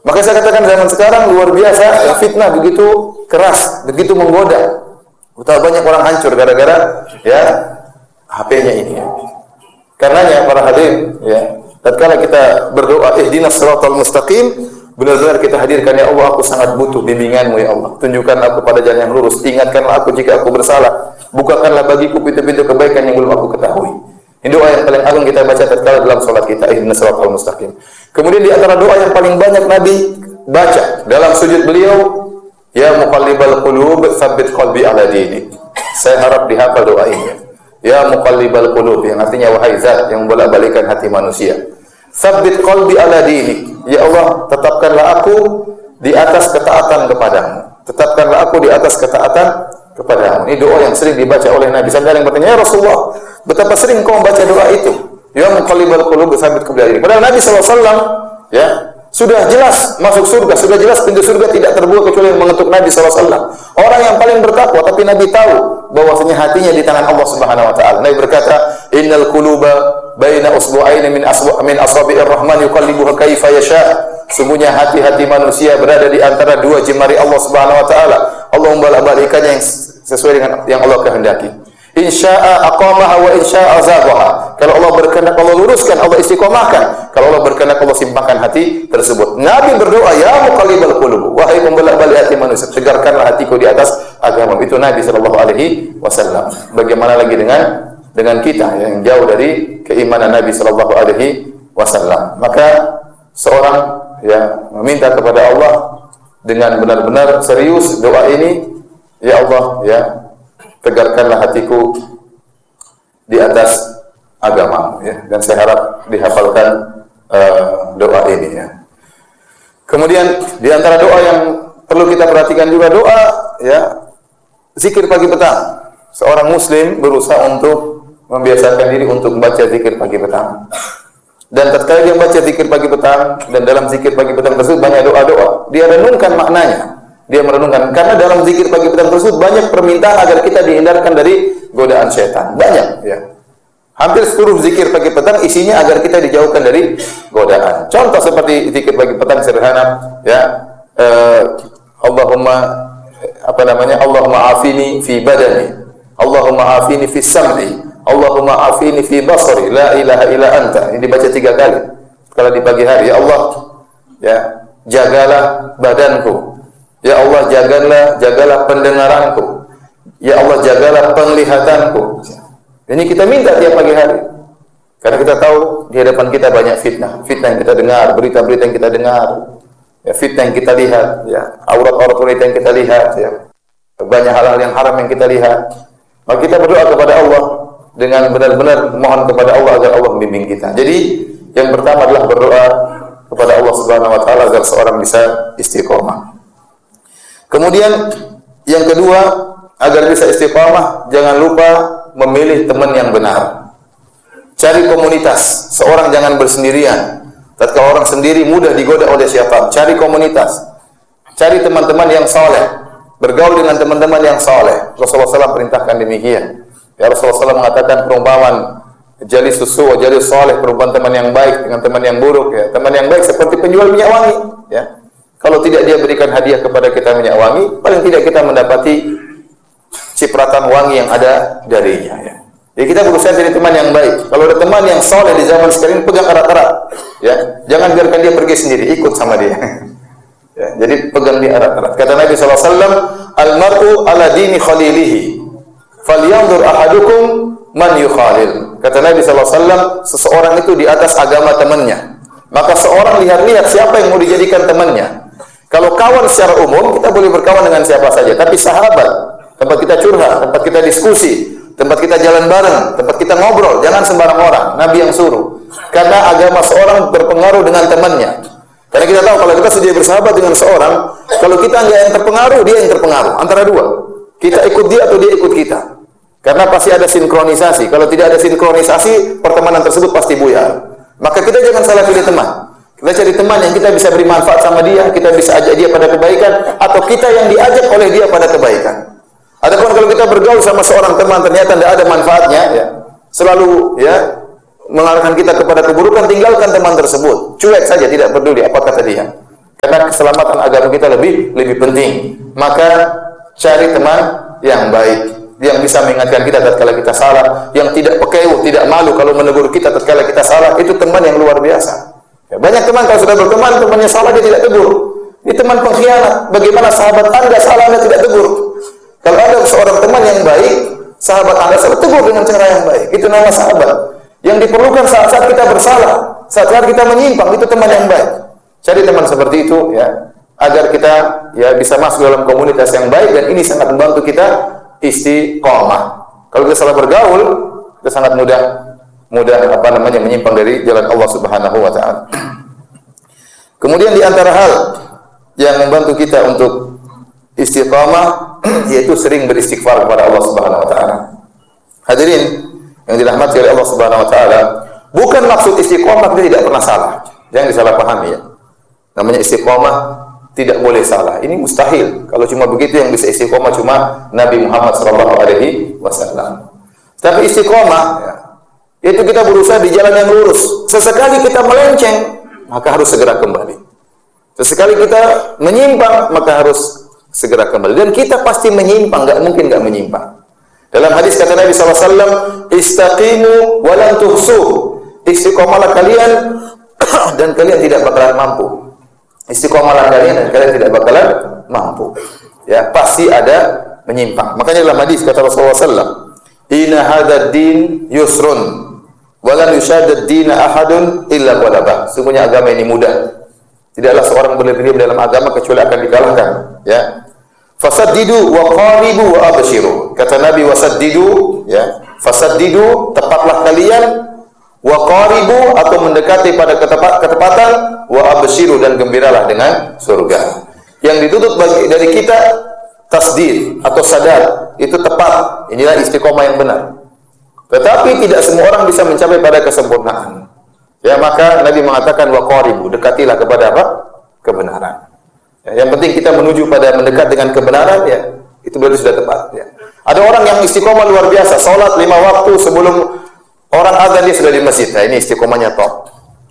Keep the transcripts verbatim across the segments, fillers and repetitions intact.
Maka saya katakan zaman sekarang luar biasa, ya, fitnah begitu keras, begitu menggoda. Betapa banyak orang hancur gara-gara ya H P-nya ini. Ya. Karenanya para hadirin, ya, tatkala kita berdoa ihdinas shiratal mustaqim, benar-benar kita hadirkan, ya Allah, aku sangat butuh bimbingan-Mu ya Allah. Tunjukkanlah aku pada jalan yang lurus, ingatkanlah aku jika aku bersalah, bukakanlah bagiku pintu-pintu kebaikan yang belum aku ketahui. Ini doa yang paling agung kita baca tatkala dalam salat kita, ihdinas shiratal mustaqim. Kemudian di antara doa yang paling banyak Nabi baca dalam sujud beliau, ya muqallibal qulub, tsabbit qalbi ala dinik. Saya harap dihafal doa ini. Ya muqallibal qulub, yang artinya wahai zat yang membolak-balikkan hati manusia. Tsabbit qalbi ala dinik. Ya Allah, tetapkanlah aku di atas ketaatan kepadamu. Tetapkanlah aku di atas ketaatan kepadamu. Ini doa yang sering dibaca oleh Nabi. Sampai ada yang bertanya, ya Rasulullah, betapa sering kau membaca doa itu? Ya muqallibal qulub, tsabbit qalbi ala dinik. Padahal Nabi sallallahu alaihi wasallam ya sudah jelas masuk surga, sudah jelas pintu surga tidak terbuka kecuali yang mengetuk Nabi sallallahu alaihi wasallam. Orang yang paling bertakwa, tapi Nabi tahu bahwasanya hatinya di tangan Allah Subhanahu wa taala. Nabi berkata, "Innal quluba baina usbu'aini min asbu' min asabi'ir rahman yuqallibuha kaifa yasha." Sungguhnya hati-hati manusia berada di antara dua jemari Allah Subhanahu wa taala. Allah membolak-balikkannya yang sesuai dengan yang Allah kehendaki. Insya'a aqamaha wa insya'a azaghaha. Kalau Allah berkehendak Allah luruskan, Allah istiqomahkan. Kalau Allah berkehendak Allah simpangkan hati tersebut. Nabi berdoa, ya muqallibal qulub, wahai pembolak-balik hati manusia, tegarkanlah hatiku di atas agama. Itu Nabi sallallahu alaihi wasallam. Bagaimana lagi dengan dengan kita yang jauh dari keimanan Nabi sallallahu alaihi wasallam. Maka seorang ya meminta kepada Allah dengan benar-benar serius doa ini, ya Allah, ya tegarkanlah hatiku di atas agama, ya. Dan saya harap dihafalkan uh, doa ini, ya. Kemudian di antara doa yang perlu kita perhatikan juga doa, ya, zikir pagi petang. Seorang muslim berusaha untuk membiasakan diri untuk membaca zikir pagi petang. Dan tatkala dia membaca zikir pagi petang, dan dalam zikir pagi petang tersebut banyak doa-doa, dia renungkan maknanya. Dia merenungkan, karena dalam zikir pagi petang tersebut banyak permintaan agar kita dihindarkan dari godaan syaitan. Banyak, ya. Hampir seluruh zikir pagi petang isinya agar kita dijauhkan dari godaan. Contoh seperti zikir pagi petang sederhana, ya. Uh, Allahumma apa namanya? Allahumma afini fi badani. Allahumma afini fi sam'i. Allahumma afini fi basari. La ilaha illa anta. Ini dibaca tiga kali. Kalau di pagi hari, ya Allah, ya, jagalah badanku. Ya Allah, jagalah, jagalah pendengaranku. Ya Allah, jagalah penglihatanku. Ini kita minta tiap pagi hari. Karena kita tahu di hadapan kita banyak fitnah. Fitnah yang kita dengar, berita-berita yang kita dengar. Ya, fitnah yang kita lihat, ya, aurat-aurat wanita yang kita lihat, ya. Banyak hal-hal yang haram yang kita lihat. Maka kita berdoa kepada Allah dengan benar-benar mohon kepada Allah agar Allah membimbing kita. Jadi, yang pertama adalah berdoa kepada Allah Subhanahu wa taala agar seorang bisa istiqomah. Kemudian yang kedua, agar bisa istiqamah, jangan lupa memilih teman yang benar. Cari komunitas. Seorang jangan bersendirian. Tatkala orang sendiri mudah digoda oleh syaitan. Cari komunitas. Cari teman-teman yang saleh. Bergaul dengan teman-teman yang saleh. Rasulullah sallallahu alaihi wasallam perintahkan demikian. Ya, Rasulullah sallallahu alaihi wasallam mengatakan perumpamaan jalis susu, jalis saleh, perumpamaan teman yang baik dengan teman yang buruk, ya. Teman yang baik seperti penjual minyak wangi, ya. Kalau tidak dia berikan hadiah kepada kita minyak wangi, paling tidak kita mendapati cipratan wangi yang ada darinya, ya. Jadi kita berusaha jadi teman yang baik. Kalau ada teman yang soleh di zaman sekarang, pegang erat-erat, ya. Jangan biarkan dia pergi sendiri, ikut sama dia. Ya, jadi pegang dia erat-erat. Kata Nabi sallallahu alaihi wasallam, "Al-mar'u ala dini khalilihi, falyanzur ahadukum man yukhalil." Kata Nabi sallallahu alaihi wasallam, seseorang itu di atas agama temannya. Maka seorang lihat-lihat siapa yang mau dijadikan temannya. Kalau kawan secara umum, kita boleh berkawan dengan siapa saja. Tapi sahabat, tempat kita curhat, tempat kita diskusi, tempat kita jalan bareng, tempat kita ngobrol, jangan sembarang orang. Nabi yang suruh. Karena agama seorang berpengaruh dengan temannya. Karena kita tahu kalau kita sudah bersahabat dengan seorang, kalau kita enggak yang terpengaruh, dia yang terpengaruh. Antara dua. Kita ikut dia atau dia ikut kita. Karena pasti ada sinkronisasi. Kalau tidak ada sinkronisasi, pertemanan tersebut pasti buyar. Maka kita jangan salah pilih teman. Kita cari teman yang kita bisa beri manfaat sama dia, kita bisa ajak dia pada kebaikan, atau kita yang diajak oleh dia pada kebaikan. Adapun kalau kita bergaul sama seorang teman ternyata tidak ada manfaatnya, ya, selalu ya mengarahkan kita kepada keburukan, tinggalkan teman tersebut. Cuek saja, tidak peduli apa kata dia. karena keselamatan agama kita lebih lebih penting. Maka cari teman yang baik, yang bisa mengingatkan kita tatkala kita salah, yang tidak pekewu, tidak malu kalau menegur kita tatkala kita salah. Itu teman yang luar biasa. Ya, banyak teman kalau sudah berteman, temannya salah dia tidak tegur. Ini teman pengkhianat. Bagaimana sahabat Anda salah Anda tidak tegur? Kalau ada seorang teman yang baik, sahabat Anda salah, tegur dengan cara yang baik. Itu nama sahabat. Yang diperlukan saat-saat kita bersalah, saat-saat kita menyimpang, itu teman yang baik. Cari teman seperti itu, ya, agar kita ya bisa masuk dalam komunitas yang baik, dan ini sangat membantu kita istiqomah. Kalau kita salah bergaul, kita sangat mudah mudah apa namanya menyimpang dari jalan Allah Subhanahu wa taala. Kemudian di antara hal yang membantu kita untuk istiqamah yaitu sering beristighfar kepada Allah Subhanahu wa taala. Hadirin yang dirahmati oleh Allah Subhanahu wa taala, bukan maksud istiqamah kita tidak pernah salah. Jangan disalahpahami ya. Namanya istiqamah tidak boleh salah. Ini mustahil. Kalau cuma begitu yang bisa istiqamah cuma Nabi Muhammad sallallahu alaihi wasallam. Tapi istiqamah ya, yaitu kita berusaha di jalan yang lurus. Sesekali kita melenceng, maka harus segera kembali. Sesekali kita menyimpang, maka harus segera kembali. Dan kita pasti menyimpang, enggak mungkin enggak menyimpang. Dalam hadis kata Nabi sallallahu alaihi wasallam, "Istaqimu wa lan tuhsuh." Istiqomahlah kalian dan kalian tidak bakalan mampu. Istiqomahlah kalian dan kalian tidak bakalan mampu. Ya, pasti ada menyimpang. Makanya dalam hadis kata Rasulullah sallallahu alaihi wasallam, "Inna hadzal din yusrun wa lan yushaddad din ahadun illa ghalabah." Sungguhnya agama ini mudah. Tidaklah seorang berlebihan dalam agama kecuali akan dikalahkan, ya. Fasaddidu wa qaribu wa abshiru. Kata Nabi wasaddidu, ya. Fasaddidu, tepatlah kalian, wa qaribu, atau mendekati pada ketepatan, wa abshiru, dan gembiralah dengan surga. Yang dituntut bagi dari kita tasdid atau sadar, itu tepat. Inilah istiqomah yang benar. Tetapi tidak semua orang bisa mencapai pada kesempurnaan. Ya, maka Nabi mengatakan wa qaribu, dekatilah kepada apa? Kebenaran. Ya, yang penting kita menuju pada mendekat dengan kebenaran, ya, itu berarti sudah tepat, ya. Ada orang yang istiqomah luar biasa, salat lima waktu sebelum orang azan dia sudah di masjid. Nah, ini istiqomahnya top.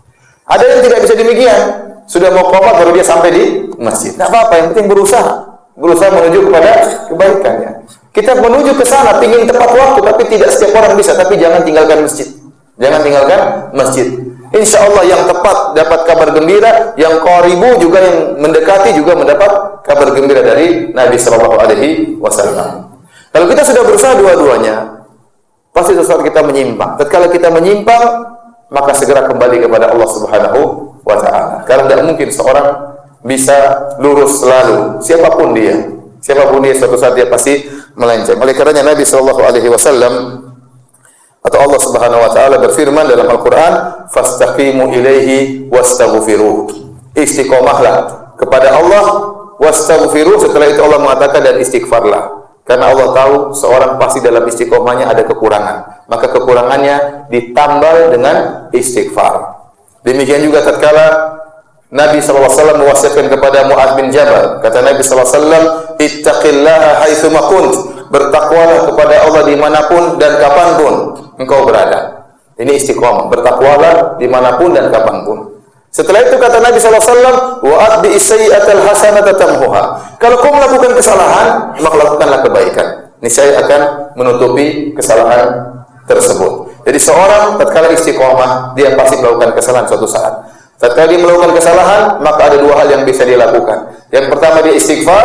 Ada yang tidak bisa demikian, sudah mau qomat baru dia sampai di masjid. Enggak apa-apa, yang penting berusaha, berusaha menuju kepada kebaikan, ya. Kita menuju ke sana, ingin tepat waktu, tapi tidak setiap orang bisa. Tapi jangan tinggalkan masjid. Jangan tinggalkan masjid. Insya Allah yang tepat dapat kabar gembira, yang qaribu juga yang mendekati juga mendapat kabar gembira dari Nabi Sallallahu Alaihi Wasallam. Kalau kita sudah berusaha dua-duanya, pasti sesuatu kita menyimpang. Tatkala kita menyimpang, maka segera kembali kepada Allah Subhanahu Wa Taala. Karena tidak mungkin seorang bisa lurus selalu, siapapun dia, siapapun dia suatu saat dia pasti melenceng. Oleh karenanya Nabi Sallallahu Alaihi Wasallam atau Allah Subhanahu wa taala berfirman dalam Al-Qur'an, "Fastaqimu ilaihi wastaghfiruh." Istiqomahlah kepada Allah, wastaghfiruh, setelah itu Allah mengatakan dan istighfarlah. Karena Allah tahu seorang pasti dalam istiqomahnya ada kekurangan, maka kekurangannya ditambal dengan istighfar. Demikian juga tatkala Nabi sallallahu alaihi wasallam mewasiatkan kepada Mu'adz bin Jabal, kata Nabi sallallahu alaihi wasallam, "Ittaqillaha haitsu ma kunt." Bertakwalah kepada Allah dimanapun dan kapanpun engkau berada. Ini istiqomah. Bertakwalah dimanapun dan kapanpun. Setelah itu kata Nabi sallallahu alaihi wasallam, wa atbi as-sayyi'atal hasanata tamhuha. Kalau kau melakukan kesalahan, maka lakukanlah kebaikan. Niscaya akan menutupi kesalahan tersebut. Jadi seorang tatkala istiqomah, dia pasti melakukan kesalahan suatu saat. Tatkala dia melakukan kesalahan, maka ada dua hal yang bisa dia lakukan. Yang pertama dia istighfar.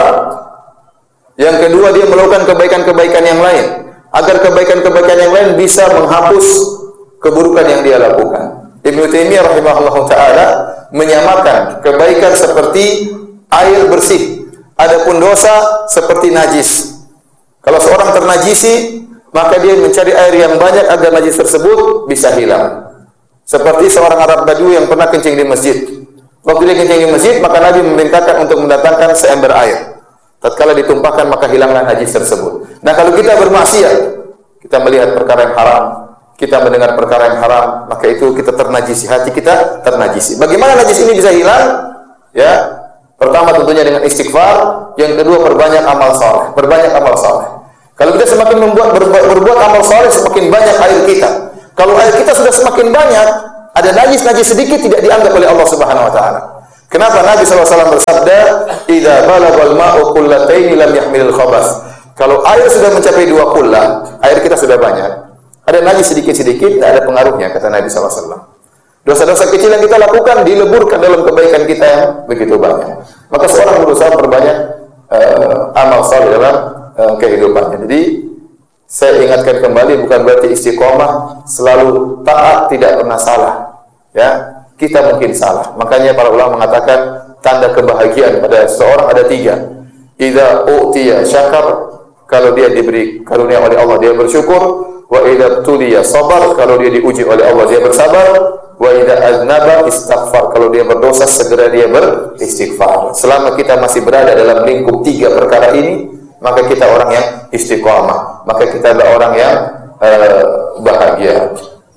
Yang kedua dia melakukan kebaikan-kebaikan yang lain, agar kebaikan-kebaikan yang lain bisa menghapus keburukan yang dia lakukan. Ibnu Taimiyah rahimahullahu taala menyamakan kebaikan seperti air bersih, adapun dosa seperti najis. Kalau seorang ternajisi, maka dia mencari air yang banyak agar najis tersebut bisa hilang. Seperti seorang Arab Badui yang pernah kencing di masjid. Waktu dia kencing di masjid, maka Nabi memerintahkan untuk mendatangkan seember air. Tatkala ditumpahkan maka hilanglah najis tersebut. Nah, kalau kita bermaksiat, kita melihat perkara yang haram, kita mendengar perkara yang haram, maka itu kita ternajisi, hati kita ternajisi. Bagaimana najis ini bisa hilang? Ya, pertama tentunya dengan istighfar, yang kedua perbanyak amal saleh, perbanyak amal saleh. Kalau kita semakin membuat berbuat, berbuat amal saleh, semakin banyak air kita. Kalau air kita sudah semakin banyak, ada najis-najis sedikit tidak dianggap oleh Allah Subhanahu wa taala. Kenapa Nabi shallallahu alaihi wasallam bersabda, "Idza balagal ma'u qullataini lam yahmilul khabas." Kalau air sudah mencapai dua kullah, air kita sudah banyak, ada najis sedikit-sedikit, tidak ada pengaruhnya, kata Nabi shallallahu alaihi wasallam. Dosa-dosa kecil yang kita lakukan dileburkan dalam kebaikan kita yang begitu banyak. Maka seorang berusaha perbanyak uh, amal saleh dalam uh, kehidupannya. Jadi saya ingatkan kembali, bukan berarti istiqomah selalu taat, tidak pernah salah. Ya. Kita mungkin salah. Makanya para ulama mengatakan tanda kebahagiaan pada seseorang ada tiga. Idza u'tiya syakar, kalau dia diberi karunia oleh Allah dia bersyukur. Wa idza tuliya sabar, kalau dia diuji oleh Allah dia bersabar. Wa idza aznaba istaghfar, kalau dia berdosa segera dia beristighfar. Selama kita masih berada dalam lingkup tiga perkara ini, maka kita orang yang istiqamah. Maka kita adalah orang yang uh, bahagia.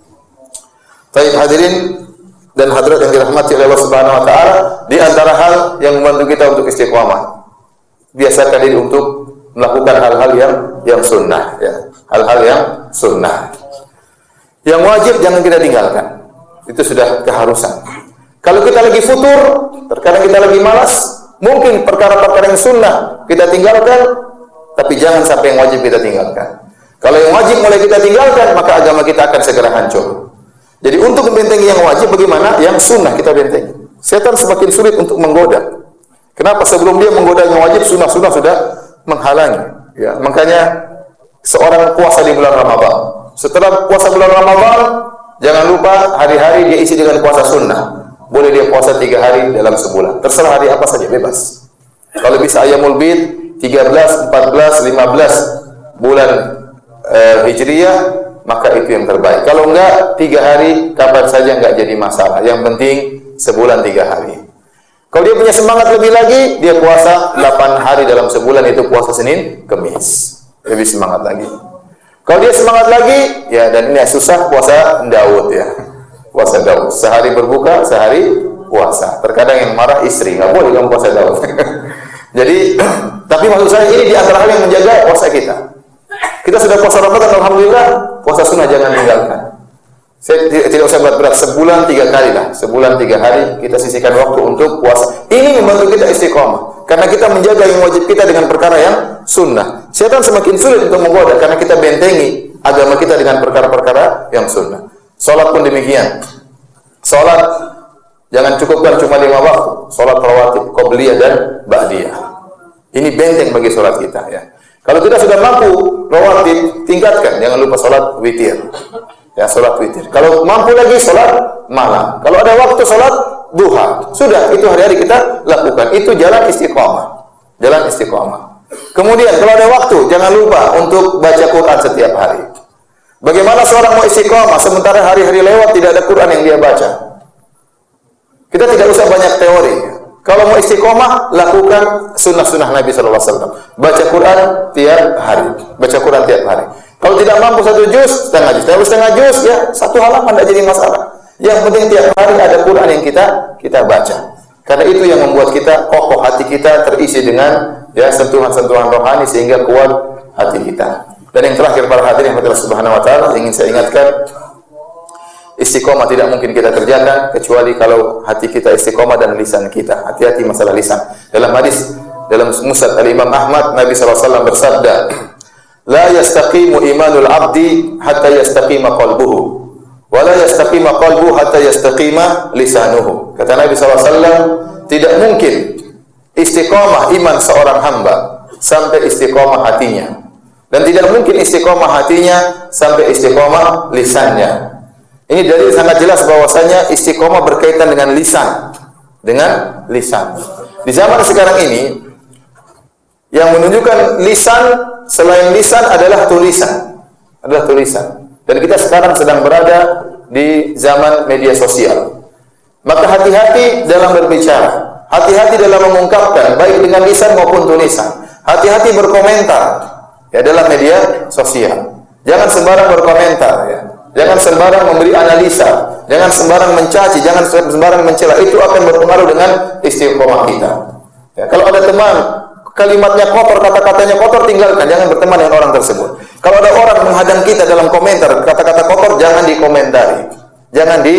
Baik hadirin dan hadirat yang dirahmati oleh Allah Subhanahu wa taala, di antara hal yang membantu kita untuk istiqamah, biasakan diri untuk melakukan hal-hal yang yang sunnah, ya. Hal-hal yang sunnah. Yang wajib jangan kita tinggalkan. Itu sudah keharusan. Kalau kita lagi futur, terkadang kita lagi malas, mungkin perkara-perkara yang sunnah kita tinggalkan, tapi jangan sampai yang wajib kita tinggalkan. Kalau yang wajib mulai kita tinggalkan, maka agama kita akan segera hancur. Jadi untuk membentengi yang wajib, bagaimana? Yang sunnah kita bentengi. Setan semakin sulit untuk menggoda. Kenapa? Sebelum dia menggoda yang wajib, sunnah-sunnah sudah menghalangi. Ya, makanya seorang puasa di bulan Ramadan. Setelah puasa bulan Ramadan, jangan lupa hari-hari dia isi dengan puasa sunnah. Boleh dia puasa tiga hari dalam sebulan. Terserah hari apa saja, bebas. Kalau bisa Ayyamul Bid, tiga belas, empat belas, lima belas bulan eh, Hijriyah, maka itu yang terbaik. Kalau enggak, tiga hari kapan saja enggak jadi masalah. Yang penting sebulan tiga hari. Kalau dia punya semangat lebih lagi, dia puasa delapan hari dalam sebulan, itu puasa Senin, Kamis. Lebih semangat lagi. Kalau dia semangat lagi, ya, dan ini susah, puasa Daud, ya. Puasa Daud. Sehari berbuka, sehari puasa. Terkadang yang marah istri, enggak boleh kamu puasa Daud. Jadi, tapi maksud saya ini di antara hal yang menjaga puasa kita. Kita sudah puasa Ramadan, alhamdulillah, puasa sunnah jangan tinggalkan. Saya tidak usah berat-berat, sebulan tiga kali lah, sebulan tiga hari kita sisihkan waktu untuk puasa. Ini membantu kita istiqomah, karena kita menjaga yang wajib kita dengan perkara yang sunnah. Setan semakin sulit untuk menggoda, karena kita bentengi agama kita dengan perkara-perkara yang sunnah. Salat pun demikian. Salat jangan cukupkan cuma lima waktu. Salat rawatib, qobliyah dan ba'diyah. Ini benteng bagi salat kita, ya. Kalau kita sudah mampu rawatib, tingkatkan. Jangan lupa salat witir. Ya, salat witir. Kalau mampu lagi salat malam. Kalau ada waktu salat duha. Sudah, itu hari-hari kita lakukan. Itu jalan istiqamah. Jalan istiqamah. Kemudian kalau ada waktu, jangan lupa untuk baca Quran setiap hari. Bagaimana seorang mau istiqamah sementara hari-hari lewat tidak ada Quran yang dia baca? Kita tidak usah banyak teori. Kalau mau istiqomah, lakukan sunnah-sunnah Nabi sallallahu alaihi wasallam. Baca Quran tiap hari. Baca Quran tiap hari. Kalau tidak mampu satu juz, setengah juz. Kalau setengah juz, ya satu halaman tidak jadi masalah. Yang penting tiap hari ada Quran yang kita kita baca. Karena itu yang membuat kita kokoh, hati kita terisi dengan ya sentuhan-sentuhan rohani sehingga kuat hati kita. Dan yang terakhir para hadirin yang Allah Subhanahu wa taala, ingin saya ingatkan, istiqomah tidak mungkin kita kerjakan kecuali kalau hati kita istiqomah dan lisan kita. Hati-hati masalah lisan. Dalam hadis dalam Musnad Al-Imam Ahmad, Nabi sallallahu alaihi wasallam bersabda, "La yastaqimu imanul 'abdi hatta yastaqima qalbuhu, wa la yastaqima qalbuhu hatta yastaqima lisanuhu." Kata Nabi sallallahu alaihi wasallam, tidak mungkin istiqomah iman seorang hamba sampai istiqomah hatinya. Dan tidak mungkin istiqomah hatinya sampai istiqomah lisannya. Ini dalil sangat jelas bahwasanya istiqomah berkaitan dengan lisan, dengan lisan. Di zaman sekarang ini yang menunjukkan lisan selain lisan adalah tulisan, adalah tulisan. Dan kita sekarang sedang berada di zaman media sosial. Maka hati-hati dalam berbicara, hati-hati dalam mengungkapkan baik dengan lisan maupun tulisan. Hati-hati berkomentar ya dalam media sosial. Jangan sembarang berkomentar ya. Jangan sembarang memberi analisa, jangan sembarang mencaci, jangan sembarang mencela. Itu akan berpengaruh dengan istiqomah kita. Ya, kalau ada teman kalimatnya kotor, kata-katanya kotor, tinggalkan, jangan berteman dengan orang tersebut. Kalau ada orang menghadang kita dalam komentar kata-kata kotor, jangan dikomentari. Jangan di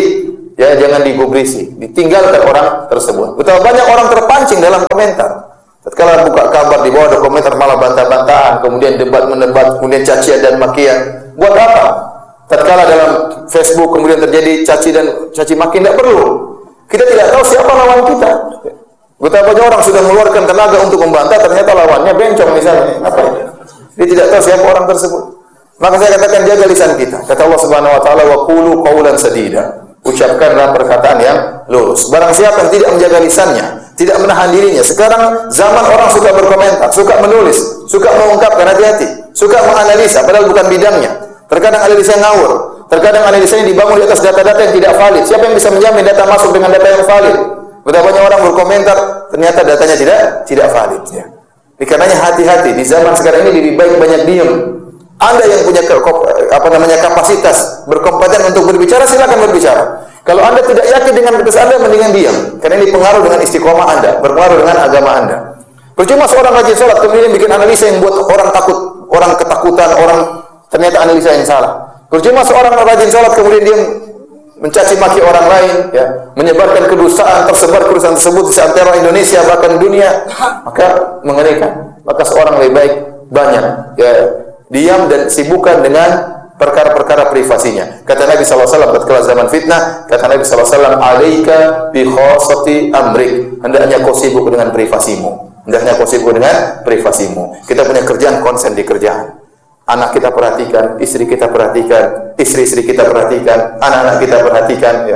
ya jangan digubrisi, ditinggalkan orang tersebut. Betapa banyak orang terpancing dalam komentar. Tatkala buka kabar di bawah ada komentar malah bantah-bantahan, kemudian debat menebat, kemudian cacian dan makian. Buat apa? Tatkala dalam Facebook kemudian terjadi caci dan caci maki, tidak perlu. Kita tidak tahu siapa lawan kita. Betapa banyak orang sudah mengeluarkan tenaga untuk membantah, ternyata lawannya bencong misalnya. Apa? Dia tidak tahu siapa orang tersebut. Maka saya katakan jaga lisan kita. Kata Allah Subhanahu wa taala, wa qulu qawlan sadida. Ucapkanlah perkataan yang lurus. Barang siapa yang tidak menjaga lisannya, tidak menahan dirinya. Sekarang zaman orang suka berkomentar, suka menulis, suka mengungkapkan, hati-hati, suka menganalisa padahal bukan bidangnya. Terkadang analisa ngawur, terkadang analisanya dibangun di atas data-data yang tidak valid. Siapa yang bisa menjamin data masuk dengan data yang valid? Betapa banyak orang berkomentar, ternyata datanya tidak tidak valid. Ya. Karenanya hati-hati. Di zaman sekarang ini lebih baik banyak diam. Anda yang punya apa namanya kapasitas, berkompeten untuk berbicara, silakan berbicara. Kalau Anda tidak yakin dengan keputusan Anda, mendingan diam. Karena ini pengaruh dengan istiqomah Anda, berpengaruh dengan agama Anda. Percuma seorang rajin sholat kemudian bikin analisa yang buat orang takut, orang ketakutan, orang ternyata analisa yang salah. Percuma seorang rajin sholat kemudian dia mencaci maki orang lain, ya, menyebarkan kedustaan, tersebar kedustaan tersebut di seantero Indonesia bahkan dunia, maka mengerikan. Maka seorang lebih baik banyak, ya, diam dan sibukkan dengan perkara-perkara privasinya. Kata Nabi sallallahu alaihi wasallam ketika zaman fitnah, kata Nabi sallallahu alaihi wasallam, "Alaika bi khassati amrik." Hendaknya kau sibuk dengan privasimu. Hendaknya kau sibuk dengan privasimu. Kita punya kerjaan, konsen di kerjaan. Anak kita perhatikan, istri kita perhatikan, istri-istri kita perhatikan, anak-anak kita perhatikan, ya.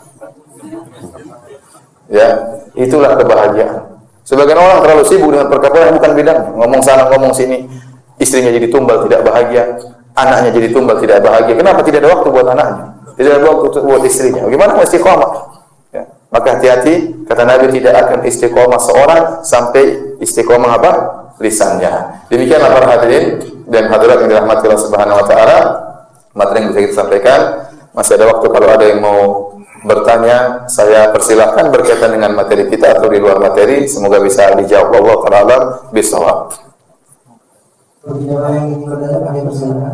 Ya, itulah kebahagiaan. Sebagian orang terlalu sibuk dengan perkara yang bukan bidangnya, ngomong sana ngomong sini. Istrinya jadi tumbal tidak bahagia, anaknya jadi tumbal tidak bahagia. Kenapa tidak ada waktu buat anaknya? Tidak ada waktu buat istrinya. Bagaimana mau istiqomah? Ya. Maka hati-hati, kata Nabi, tidak akan istiqomah seorang sampai istiqomah apa? Lisannya. Demikianlah para hadirin dan hadirat yang dirahmati Allah Subhanahu wa taala, materi yang bisa kita sampaikan. Masih ada waktu kalau ada yang mau bertanya, saya persilahkan berkaitan dengan materi kita atau di luar materi. Semoga bisa dijawab. Allah taala bisawab. Pertanyaan yang bertanya kami persilakan.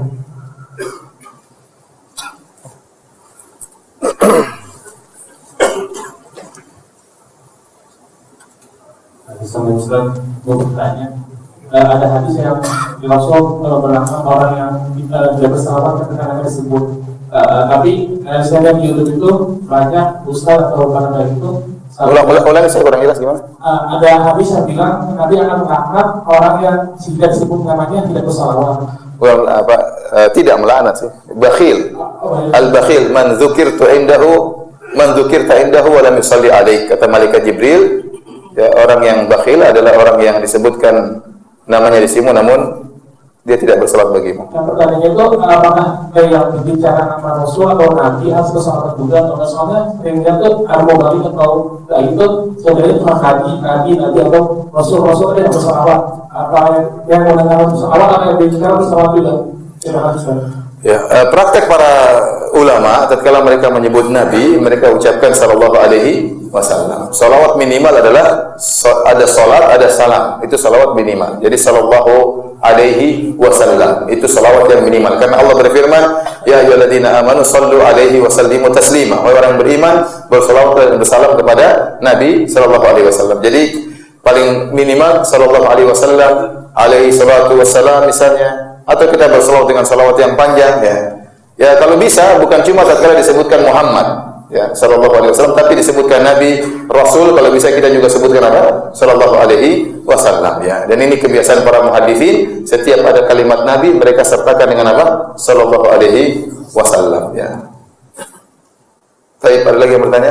Sama Ustaz mau bertanya, ada hadis yang di Rasul berlangganan orang yang tidak bersahabat ketika namanya disebut, tapi saya lihat di YouTube itu banyak Ustaz atau para itu. Ulang, ulang, ulang, saya kurang jelas gimana? Uh, ada hadis yang bilang Nabi akan melaknat orang yang tidak disebut namanya tidak bersalawat. Well, apa? Uh, tidak melaknat sih. Bakhil. Oh, ya. Al-bakhil man dzukirtu indahu man dzukirta indahu wa lam yusalli alaik. Kata malaikat Jibril, ya, orang yang bakhil adalah orang yang disebutkan namanya di simu namun dia tidak bersalat bagimu. Yang pertanyaannya itu apakah yang berbicara nama Rasul atau Nabi harus bersalat juga atau enggak? Soalnya yang lihat tuh Arbo Bali atau enggak itu sebenarnya cuma Nabi, Nabi, Nabi atau Rasul, Rasul ada yang bersalawat. Apa yang mendengar bersalawat atau yang berbicara bersalawat juga? Terima kasih. Ya, eh, praktek para ulama tatkala mereka menyebut Nabi, mereka ucapkan sallallahu alaihi wasallam. Salawat minimal adalah so, ada salat, ada salam. Itu salawat minimal. Jadi sallallahu alaihi wasallam itu salawat yang minimal. Karena Allah berfirman, ya ayyuhalladzina amanu sallu alaihi wasallimu taslima. Wahai orang beriman, bersalawat dan bersalam kepada Nabi sallallahu alaihi wasallam. Jadi paling minimal sallallahu alaihi wasallam, alaihi salatu wassalam misalnya. Atau kita bersalawat dengan salawat yang panjang, ya. Ya kalau bisa bukan cuma tatkala disebutkan Muhammad, ya, sallallahu alaihi wasallam, tapi disebutkan Nabi, Rasul, kalau bisa kita juga sebutkan apa? Sallallahu alaihi wasallam, ya. Dan ini kebiasaan para muhaditsin, setiap ada kalimat Nabi mereka sertakan dengan apa? Sallallahu alaihi wasallam, ya. Baik, ada lagi yang bertanya?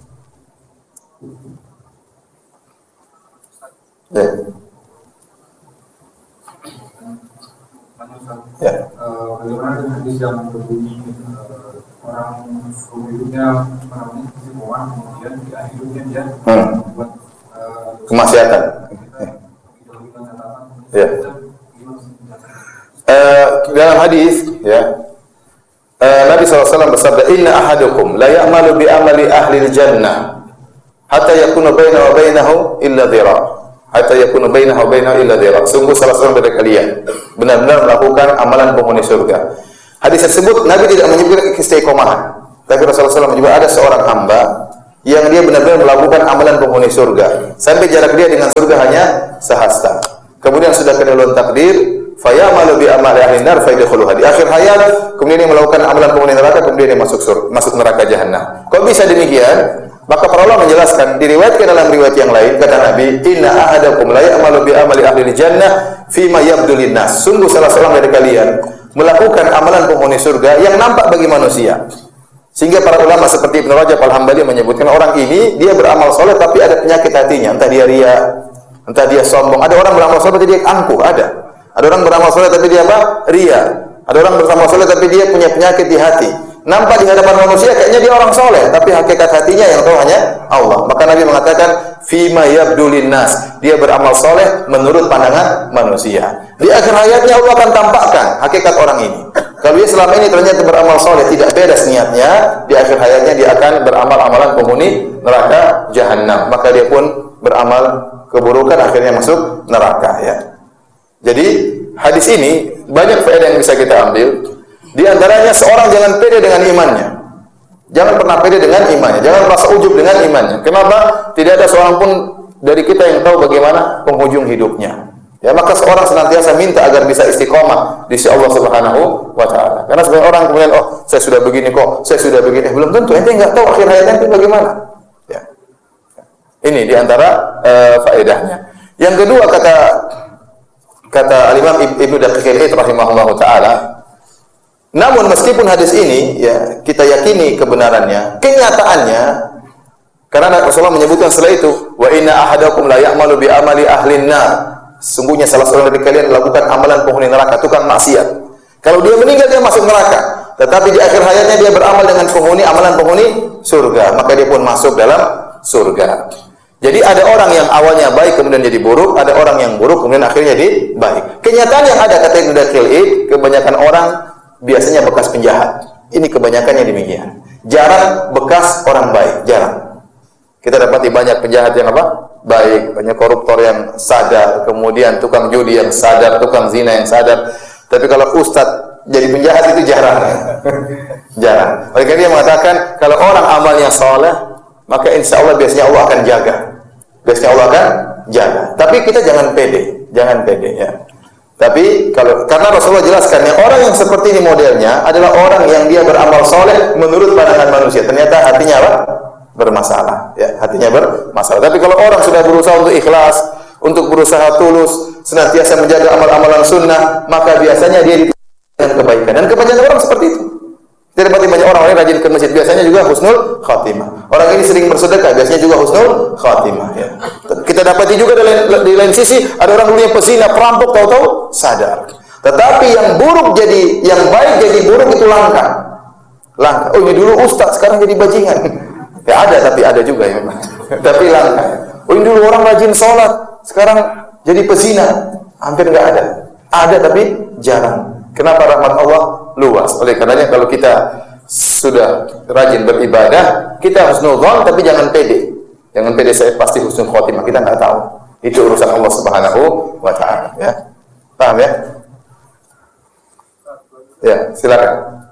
Ya. Ya. Uh, bagaimana dengan hadis yang berbunyi uh, orang hidupnya menemui kesimpulan kemudian di akhir hidupnya dia membuat hmm. uh, kemaksiatan. Ya. Uh, dalam hadis, ya, uh, Nabi shallallahu alaihi wasallam bersabda, Inna ahadukum la ya'malu bi amali ahli jannah hatta yakuna bainahu wa bainahu illa dhira'. Hatta yakunu bainahu wa bainahu illa dhira'. Sungguh salah seorang dari kalian benar-benar melakukan amalan penghuni surga. Hadis tersebut Nabi tidak menyebutkan keistiqomahan, Tapi Rasulullah shallallahu alaihi wasallam juga ada seorang hamba yang dia benar-benar melakukan amalan penghuni surga sampai jarak dia dengan surga hanya sehasta. Kemudian sudah kedahuluan takdir, fayamalu bi amali ahli nar fayadkhuluha. Di akhir hayat, kemudian dia melakukan amalan penghuni neraka, kemudian dia masuk surga, masuk neraka jahanam. Kok bisa demikian? Maka para ulama menjelaskan, diriwayatkan dalam riwayat yang lain, kata Nabi, inna ahadakum la ya'malu bi amali ahli jannah fima yabdu linnas. Sungguh salah seorang dari kalian melakukan amalan penghuni surga yang nampak bagi manusia. Sehingga para ulama seperti Ibnu Rajab Al-Hambali menyebutkan orang ini dia beramal soleh tapi ada penyakit hatinya, entah dia ria, entah dia sombong. Ada orang beramal soleh tapi dia angkuh, ada. Ada orang beramal soleh tapi dia apa? Ria. Ada orang beramal soleh tapi dia punya penyakit di hati. Nampak di hadapan manusia kayaknya dia orang soleh, tapi hakikat hatinya yang tahu hanya Allah. Maka Nabi mengatakan, fima yabdu linnas, dia beramal soleh menurut pandangan manusia. Di akhir hayatnya Allah akan tampakkan hakikat orang ini. Kalau dia selama ini ternyata beramal soleh, tidak beres niatnya, di akhir hayatnya dia akan beramal amalan penghuni neraka jahanam. Maka dia pun beramal keburukan, akhirnya masuk neraka. Ya. Jadi hadis ini banyak faedah yang bisa kita ambil. Di antaranya seorang jangan pede dengan imannya. Jangan pernah pede dengan imannya. Jangan merasa ujub dengan imannya. Kenapa? Tidak ada seorang pun dari kita yang tahu bagaimana penghujung hidupnya. Ya, maka seorang senantiasa minta agar bisa istiqomah di sisi Allah Subhanahu wa taala. Karena sebagian orang kemudian, oh, saya sudah begini kok, saya sudah begini. Eh, belum tentu, ente enggak tahu akhir hayatnya itu bagaimana. Ya. Ini di antara uh, faedahnya. Yang kedua kata kata Al-Imam Ibnu Daqiq al-Id rahimahullahu taala, namun meskipun hadis ini ya kita yakini kebenarannya, kenyataannya karena Rasulullah menyebutkan setelah itu, wa inna ahadakum la ya'malu bi amali ahlin nar. Sungguhnya salah seorang dari kalian melakukan amalan penghuni neraka, tukang maksiat. Kalau dia meninggal dia masuk neraka, tetapi di akhir hayatnya dia beramal dengan penghuni amalan penghuni surga, maka dia pun masuk dalam surga. Jadi ada orang yang awalnya baik kemudian jadi buruk, ada orang yang buruk kemudian akhirnya jadi baik. Kenyataan yang ada kata Ibnu Daqiq al-Id, kebanyakan orang biasanya bekas penjahat. Ini kebanyakannya demikian. Jarang bekas orang baik, jarang. Kita dapati banyak penjahat yang apa? Baik, banyak koruptor yang sadar, kemudian tukang judi yang sadar, tukang zina yang sadar. Tapi kalau ustadz jadi penjahat itu jarang. Jarang. Oleh karena dia mengatakan kalau orang amalnya soleh, maka insya Allah biasanya Allah akan jaga. Biasanya Allah akan jaga. Tapi kita jangan pede, jangan pede ya. Tapi kalau karena Rasulullah jelaskan yang orang yang seperti ini modelnya adalah orang yang dia beramal soleh menurut pandangan manusia. Ternyata hatinya apa? Bermasalah. Ya, hatinya bermasalah. Tapi kalau orang sudah berusaha untuk ikhlas, untuk berusaha tulus, senantiasa menjaga amal-amalan sunnah, maka biasanya dia dituntut dengan kebaikan. Dan kebanyakan orang seperti itu. Kita dapati banyak orang yang rajin ke masjid, biasanya juga husnul khatimah. Orang ini sering bersedekah, biasanya juga husnul khatimah. Ya. Kita dapati juga di lain, di lain sisi ada orang dulunya pezina, perampok, tahu-tahu sadar. Tetapi yang buruk jadi, yang baik jadi buruk itu langka. Langka. Oh ini dulu ustaz, sekarang jadi bajingan. Ya ada, tapi ada juga ya memang. Tapi langka. Oh ini dulu orang rajin sholat, sekarang jadi pezina. Hampir nggak ada. Ada tapi jarang. Kenapa? Rahmat Allah luas. Oleh karenanya kalau kita sudah rajin beribadah, kita husnuzan tapi jangan pede. Jangan pede saya pasti husnul khotimah, kita enggak tahu. Itu urusan Allah Subhanahu wa taala, ya. Paham ya? Ya, silakan.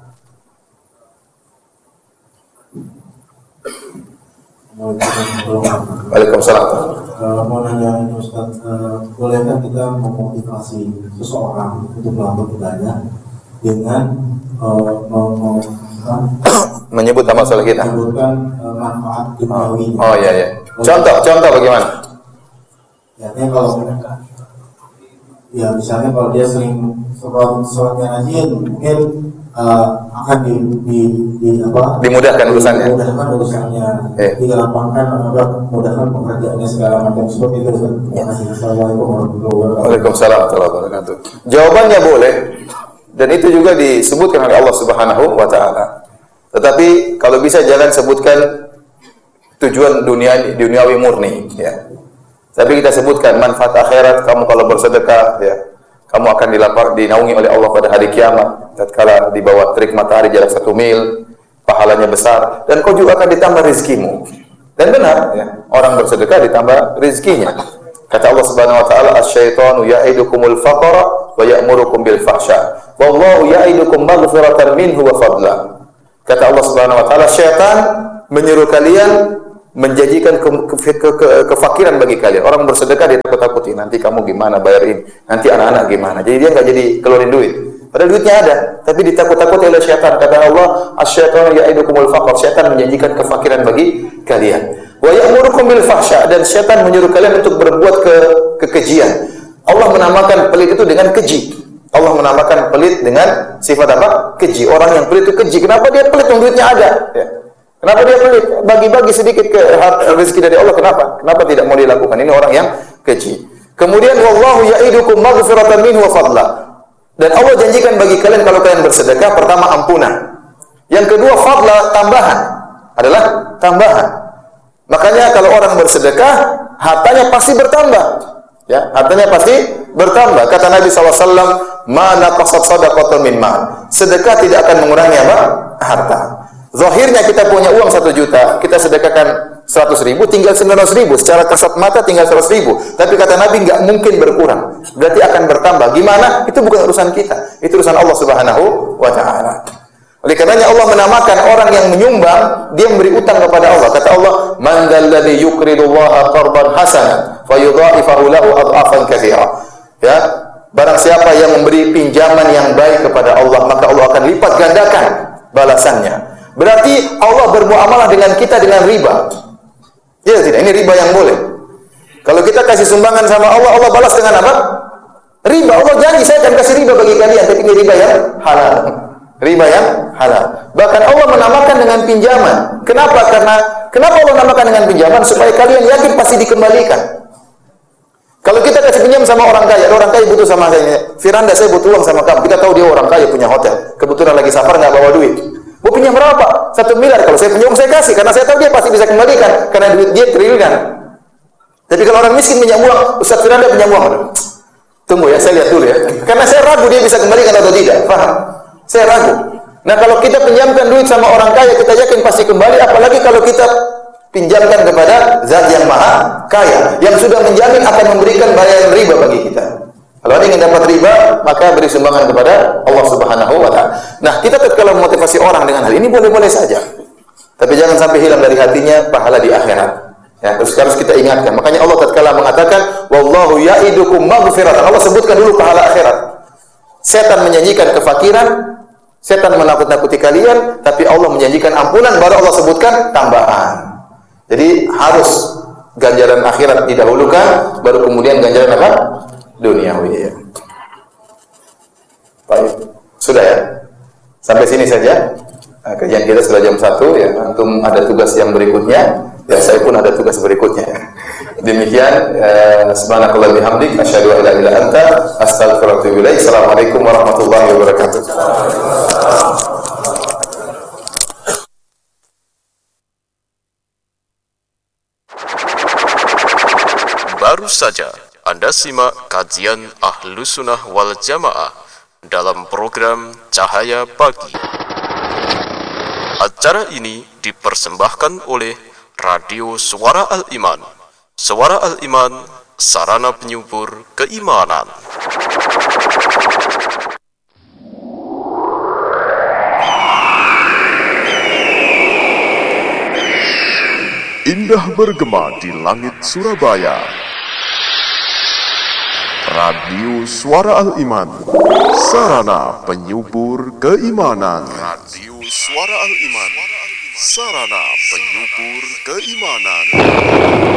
Waalaikumsalam. Uh, mau nanya Ustaz, uh, bolehkah kita memotivasi seseorang untuk melakukan ibadah dengan uh, mau menyebut nama soleh kita? Menyebutkan uh, manfaat duniawi. Oh, oh iya iya. Contoh, contoh bagaimana? Ya, kalau mereka, ya misalnya kalau dia sering sholat sholatnya rajin, mungkin uh, akan di, di, di apa? Dimudahkan urusannya. Dimudahkan urusannya. Eh. Digampangkan atau mudahkan pekerjaannya segala macam seperti itu. Ya. Assalamualaikum warahmatullahi wabarakatuh. Waalaikumsalam warahmatullahi wabarakatuh. Jawabannya boleh, dan itu juga disebutkan oleh Allah Subhanahu wa taala. Tetapi kalau bisa jangan sebutkan tujuan dunia duniawi murni, ya. Tapi kita sebutkan manfaat akhirat. Kamu kalau bersedekah, ya, kamu akan dilapar, dinaungi oleh Allah pada hari kiamat. Tatkala di bawah terik matahari jarak satu mil, pahalanya besar, dan kau juga akan ditambah rezekimu. Dan benar, ya, orang bersedekah ditambah rezekinya. Kata Allah Subhanahu wa taala, "Asy-syaitanu ya'idukumul faqra wa ya'murukum bil fahsya. Wallahu ya'idukum maghfiratan minhu wa fadla." Kata Allah Subhanahu wa taala, syaitan menyuruh kalian menjanjikan ke, ke, ke, ke, kefakiran bagi kalian. Orang bersedekah dia takut-takuti, nanti kamu gimana bayarin, nanti anak-anak gimana. Jadi dia enggak jadi keluarin duit. Padahal duitnya ada, tapi ditakut-takuti oleh syaitan. Kata Allah, asy-syaitanu ya'idukumul faqr. Syaitan menjanjikan kefakiran bagi kalian. Wa ya'murukum bil fahsya, dan syaitan menyuruh kalian untuk berbuat ke kekejian. Allah menamakan pelit itu dengan keji. Allah menamakan pelit dengan sifat apa? Keji. Orang yang pelit itu keji. Kenapa dia pelit? Yang duitnya ada. Ya. Kenapa dia pelit? Bagi-bagi sedikit ke rezeki dari Allah. Kenapa? Kenapa tidak mau dilakukan? Ini orang yang keji. Kemudian wallahu ya'idukum maghfiratan minhu wa fadla. Dan Allah janjikan bagi kalian kalau kalian bersedekah, pertama ampunan. Yang kedua fadla, tambahan. Adalah tambahan. Makanya kalau orang bersedekah, hartanya pasti bertambah. Ya, hartanya pasti bertambah. Kata Nabi shallallahu alaihi wasallam, "Ma naqasat shadaqatun min mal." Sedekah tidak akan mengurangi apa? Harta. Zahirnya kita punya uang satu juta, kita sedekahkan seratus ribu, tinggal sembilan ratus ribu. Secara kasat mata tinggal seratus ribu. Tapi kata Nabi enggak mungkin berkurang. Berarti akan bertambah. Gimana? Itu bukan urusan kita. Itu urusan Allah Subhanahu wa taala. Oleh karenanya Allah menamakan orang yang menyumbang, dia memberi utang kepada Allah. Kata Allah, "Man dzalladzi yuqridullaha qardan hasanan fayudha'ifahu lahu adhafan katsira." Ya, barang siapa yang memberi pinjaman yang baik kepada Allah, maka Allah akan lipat gandakan balasannya. Berarti Allah bermuamalah dengan kita dengan riba. Ya tidak, ini riba yang boleh. Kalau kita kasih sumbangan sama Allah, Allah balas dengan apa? Riba. Allah janji saya akan kasih riba bagi kalian, tapi ini riba yang halal. Riba yang halal. Bahkan Allah menamakan dengan pinjaman. Kenapa? Karena kenapa Allah menamakan dengan pinjaman? Supaya kalian yakin pasti dikembalikan. Kalau kita kasih pinjam sama orang kaya, ada orang kaya butuh sama saya. Firanda, saya butuh uang sama kamu. Kita tahu dia orang kaya, punya hotel. Kebetulan lagi safar, nggak bawa duit. Mau pinjam berapa? Satu miliar. Kalau saya pinjam, saya kasih. Karena saya tahu dia pasti bisa kembalikan. Karena duit dia triliunan. Tapi kalau orang miskin pinjam uang, Ustaz Firanda pinjam uang. Tunggu ya, saya lihat dulu ya. Karena saya ragu dia bisa kembalikan atau tidak. Paham? Saya ragu. Nah, kalau kita pinjamkan duit sama orang kaya, kita yakin pasti kembali. Apalagi kalau kita pinjamkan kepada zat yang maha kaya, yang sudah menjamin akan memberikan bayaran riba bagi kita. Kalau ada ingin dapat riba, maka beri sumbangan kepada Allah Subhanahu wa taala. Nah, kita tatkala memotivasi orang dengan hal ini boleh-boleh saja. Tapi jangan sampai hilang dari hatinya pahala di akhirat. Ya, terus harus kita ingatkan. Makanya Allah tatkala mengatakan, "Wallahu ya'idukum maghfiratan." Allah sebutkan dulu pahala akhirat. Setan menyanyikan kefakiran, setan menakut-nakuti kalian, tapi Allah menjanjikan ampunan, baru Allah sebutkan tambahan. Jadi harus ganjaran akhirat didahulukan, baru kemudian ganjaran apa? Duniawi. Ya. Baik, sudah ya. Sampai sini saja. Nah, kajian kita sudah jam satu. Ya. Antum ada tugas yang berikutnya. Ya, saya pun ada tugas berikutnya. Demikian. Eh, Subhanakallah bihamdik. Asyhadu an la ilaha illa anta. Astaghfiruka wa atubu ilaik. Assalamualaikum warahmatullahi wabarakatuh. Baru saja Anda simak kajian Ahlus Sunnah wal Jamaah dalam program Cahaya Pagi. Acara ini dipersembahkan oleh Radio Suara Al-Iman. Suara Al-Iman, sarana penyubur keimanan. Indah bergema di langit Surabaya. Radio Suara Al-Iman, sarana penyubur keimanan. Radio Suara Al-Iman, sarana penyubur keimanan.